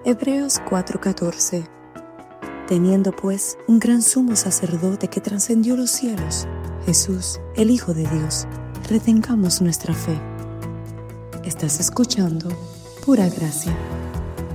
Hebreos 4:14. Teniendo pues un gran sumo sacerdote que trascendió los cielos, Jesús, el Hijo de Dios, retengamos nuestra fe. Estás escuchando Pura Gracia.